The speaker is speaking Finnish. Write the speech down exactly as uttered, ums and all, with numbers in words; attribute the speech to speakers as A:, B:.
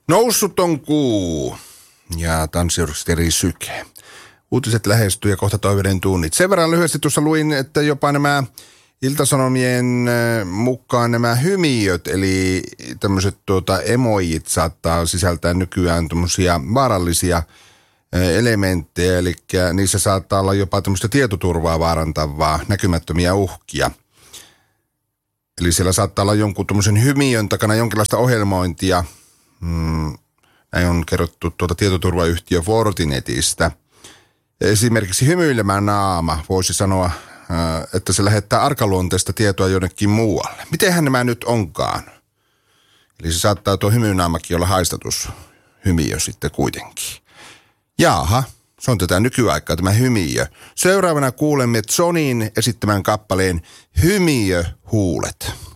A: Noussut on kuu ja tanssiorkesteri Syke. Uutiset lähestyy ja kohta toiveiden tunnit. Sen verran lyhyesti tuossa luin, että jopa nämä Ilta-Sanomien mukaan nämä hymiöt, eli tämmöiset tuota, emojit saattaa sisältää nykyään tämmöisiä vaarallisia elementtejä, eli niissä saattaa olla jopa tämmöistä tietoturvaa vaarantavaa, näkymättömiä uhkia. Eli siellä saattaa olla jonkun tämmöisen hymiön takana jonkinlaista ohjelmointia. Hmm, näin on kerrottu tuota tietoturvayhtiö Fortinetistä. Esimerkiksi hymyilemään naama voisi sanoa, että se lähettää arkaluonteista tietoa jonnekin muualle. Mitenhän nämä nyt onkaan? Eli se saattaa tuo hymynaamakin olla haistatus hymiö sitten kuitenkin. Jaaha, se on tätä nykyaikaa tämä hymiö. Seuraavana kuulemme Sonyin esittämän kappaleen Hymiöhuulet.